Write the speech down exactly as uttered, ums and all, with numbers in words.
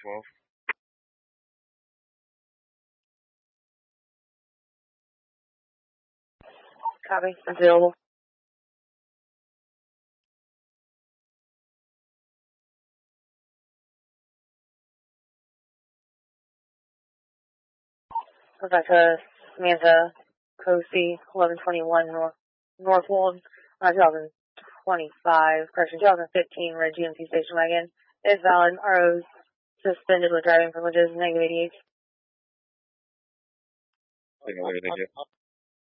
twelve. Copy. Available. Goes back to Samantha Cosi, eleven twenty-one North Northwold, uh, two thousand twenty-five, correction, two thousand fifteen red G M C station wagon. Is valid. R Os suspended with driving privileges, negative eighty-eight. Thank you.